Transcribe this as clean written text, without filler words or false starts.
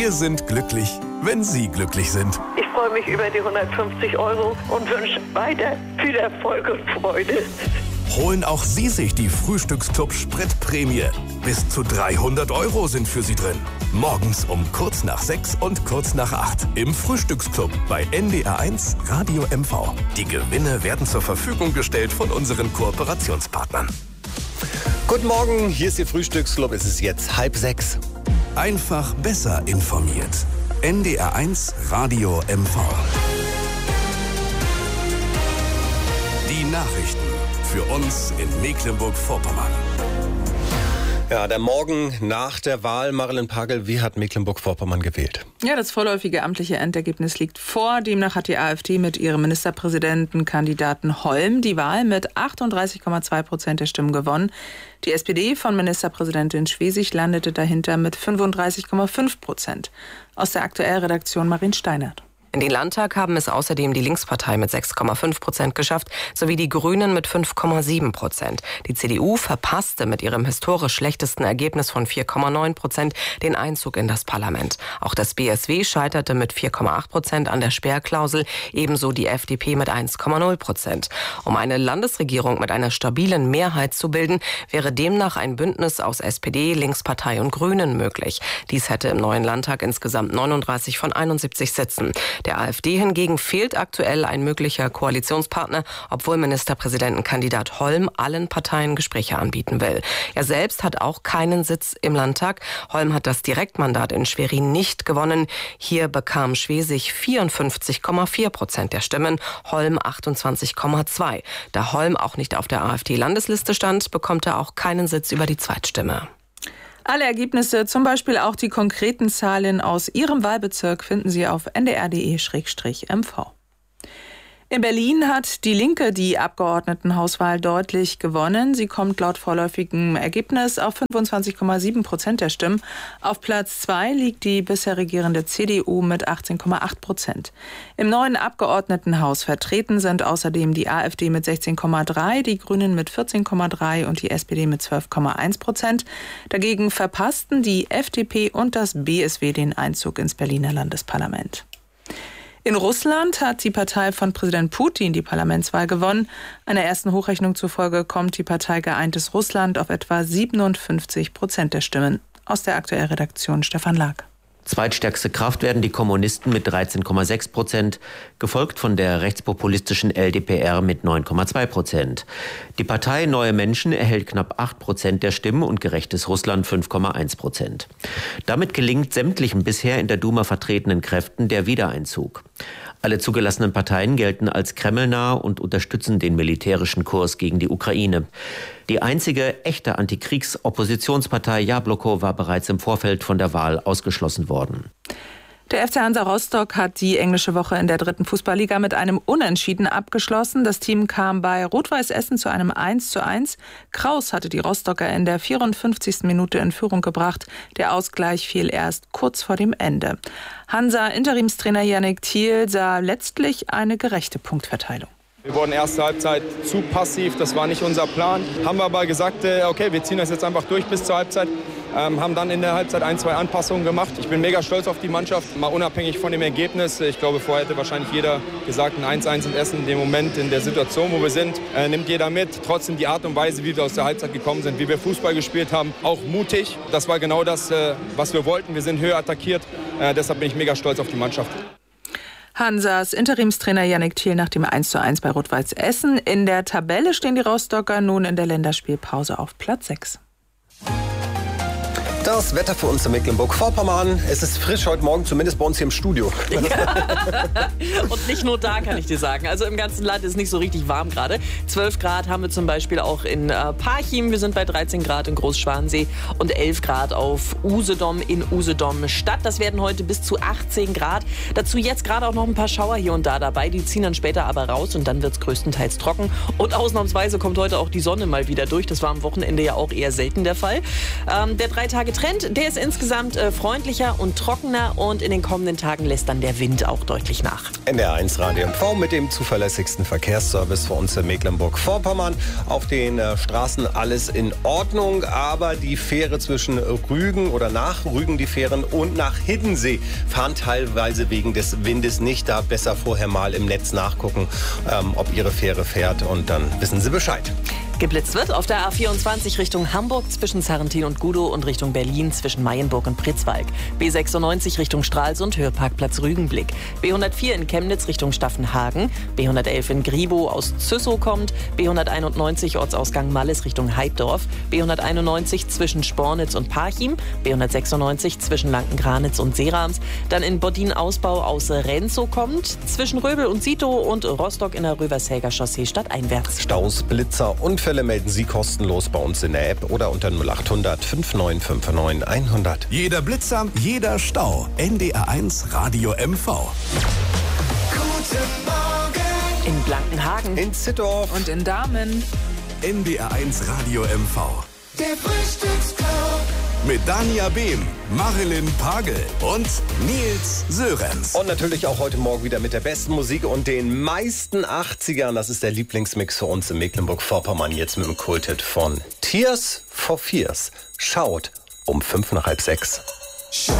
Wir sind glücklich, wenn Sie glücklich sind. Ich freue mich über die 150 € und wünsche weiter viel Erfolg und Freude. Holen auch Sie sich die Frühstücksclub Spritprämie. Bis zu 300 € sind für Sie drin. Morgens um kurz nach 6 und kurz nach 8 im Frühstücksclub bei NDR1 Radio MV. Die Gewinne werden zur Verfügung gestellt von unseren Kooperationspartnern. Guten Morgen, hier ist Ihr Frühstücksclub. Es ist jetzt 5:30. Einfach besser informiert. NDR1 Radio MV. Die Nachrichten für uns in Mecklenburg-Vorpommern. Ja, der Morgen nach der Wahl. Marilyn Pagel, wie hat Mecklenburg-Vorpommern gewählt? Ja, das vorläufige amtliche Endergebnis liegt vor. Demnach hat die AfD mit ihrem Ministerpräsidentenkandidaten Holm die Wahl mit 38,2% der Stimmen gewonnen. Die SPD von Ministerpräsidentin Schwesig landete dahinter mit 35,5%. Aus der Aktuellredaktion Marin Steinert. In den Landtag haben es außerdem die Linkspartei mit 6,5% geschafft, sowie die Grünen mit 5,7%. Die CDU verpasste mit ihrem historisch schlechtesten Ergebnis von 4,9% den Einzug in das Parlament. Auch das BSW scheiterte mit 4,8% an der Sperrklausel, ebenso die FDP mit 1,0%. Um eine Landesregierung mit einer stabilen Mehrheit zu bilden, wäre demnach ein Bündnis aus SPD, Linkspartei und Grünen möglich. Dies hätte im neuen Landtag insgesamt 39 von 71 Sitzen. Der AfD hingegen fehlt aktuell ein möglicher Koalitionspartner, obwohl Ministerpräsidentenkandidat Holm allen Parteien Gespräche anbieten will. Er selbst hat auch keinen Sitz im Landtag. Holm hat das Direktmandat in Schwerin nicht gewonnen. Hier bekam Schwesig 54,4% der Stimmen, Holm 28,2%. Da Holm auch nicht auf der AfD-Landesliste stand, bekommt er auch keinen Sitz über die Zweitstimme. Alle Ergebnisse, zum Beispiel auch die konkreten Zahlen aus Ihrem Wahlbezirk, finden Sie auf ndr.de/mv. In Berlin hat die Linke die Abgeordnetenhauswahl deutlich gewonnen. Sie kommt laut vorläufigem Ergebnis auf 25,7% der Stimmen. Auf Platz 2 liegt die bisher regierende CDU mit 18,8%. Im neuen Abgeordnetenhaus vertreten sind außerdem die AfD mit 16,3%, die Grünen mit 14,3% und die SPD mit 12,1%. Dagegen verpassten die FDP und das BSW den Einzug ins Berliner Landesparlament. In Russland hat die Partei von Präsident Putin die Parlamentswahl gewonnen. Einer ersten Hochrechnung zufolge kommt die Partei Geeintes Russland auf etwa 57% der Stimmen. Aus der Aktuellredaktion Stefan Lag. Zweitstärkste Kraft werden die Kommunisten mit 13,6%, gefolgt von der rechtspopulistischen LDPR mit 9,2%. Die Partei Neue Menschen erhält knapp 8% der Stimmen und Gerechtes Russland 5,1%. Damit gelingt sämtlichen bisher in der Duma vertretenen Kräften der Wiedereinzug. Alle zugelassenen Parteien gelten als kremlnah und unterstützen den militärischen Kurs gegen die Ukraine. Die einzige echte Antikriegs-Oppositionspartei Jabloko war bereits im Vorfeld von der Wahl ausgeschlossen worden. Der FC Hansa Rostock hat die englische Woche in der 3. Fußballliga mit einem Unentschieden abgeschlossen. Das Team kam bei Rot-Weiß Essen zu einem 1:1. Kraus hatte die Rostocker in der 54. Minute in Führung gebracht. Der Ausgleich fiel erst kurz vor dem Ende. Hansa-Interimstrainer Yannick Thiel sah letztlich eine gerechte Punktverteilung. Wir wurden erste Halbzeit zu passiv, das war nicht unser Plan. Haben wir aber gesagt, okay, wir ziehen das jetzt einfach durch bis zur Halbzeit. Haben dann in der Halbzeit 1-2 Anpassungen gemacht. Ich bin mega stolz auf die Mannschaft, mal unabhängig von dem Ergebnis. Ich glaube, vorher hätte wahrscheinlich jeder gesagt, ein 1:1 in Essen, in dem Moment, in der Situation, wo wir sind, nimmt jeder mit. Trotzdem die Art und Weise, wie wir aus der Halbzeit gekommen sind, wie wir Fußball gespielt haben, auch mutig. Das war genau das, was wir wollten. Wir sind höher attackiert, deshalb bin ich mega stolz auf die Mannschaft. Hansas Interimstrainer Yannick Thiel nach dem 1:1 bei Rot-Weiß Essen. In der Tabelle stehen die Rostocker nun in der Länderspielpause auf Platz 6. Das Wetter für uns in Mecklenburg-Vorpommern. Es ist frisch heute Morgen, zumindest bei uns hier im Studio. Und nicht nur da, kann ich dir sagen. Also im ganzen Land ist es nicht so richtig warm gerade. 12 Grad haben wir zum Beispiel auch in Parchim. Wir sind bei 13 Grad in Großschwansee und 11 Grad auf Usedom in Usedom Stadt. Das werden heute bis zu 18 Grad. Dazu jetzt gerade auch noch ein paar Schauer hier und da dabei. Die ziehen dann später aber raus und dann wird es größtenteils trocken. Und ausnahmsweise kommt heute auch die Sonne mal wieder durch. Das war am Wochenende ja auch eher selten der Fall. Der 3 Tage Trend, der ist insgesamt freundlicher und trockener und in den kommenden Tagen lässt dann der Wind auch deutlich nach. NDR1 Radio MV mit dem zuverlässigsten Verkehrsservice für uns in Mecklenburg-Vorpommern. Auf den Straßen alles in Ordnung, aber die Fähre zwischen Rügen oder nach Rügen die Fähren und nach Hiddensee fahren teilweise wegen des Windes nicht. Da besser vorher mal im Netz nachgucken, ob Ihre Fähre fährt und dann wissen Sie Bescheid. Geblitzt wird auf der A24 Richtung Hamburg zwischen Sarrentin und Gudow und Richtung Berlin zwischen Mayenburg und Pritzwalk. B96 Richtung Stralsund, Höheparkplatz Rügenblick. B104 in Chemnitz Richtung Staffenhagen. B111 in Gribow aus Züssow kommt. B191 Ortsausgang Malles Richtung Heiddorf. B191 zwischen Spornitz und Parchim. B196 zwischen Lankengranitz und Seerams. Dann in Boddin-Ausbau aus Renzow kommt. Zwischen Röbel und Sito und Rostock in der Rövershäger Chaussee stadteinwärts. Staus, Blitzer, Unfälle melden Sie kostenlos bei uns in der App oder unter 0800 5959 100. Jeder Blitzer, jeder Stau. NDR1 Radio MV. Guten Morgen. In Blankenhagen. In Zittdorf. Und in Dahmen. NDR1 Radio MV. Der Frühstücksclub. Mit Dania Behm, Marilyn Pagel und Nils Sörenz. Und natürlich auch heute Morgen wieder mit der besten Musik und den meisten 80ern. Das ist der Lieblingsmix für uns in Mecklenburg-Vorpommern. Jetzt mit dem Kulthit von Tears for Fears. Schaut um 5 nach halb 6. Show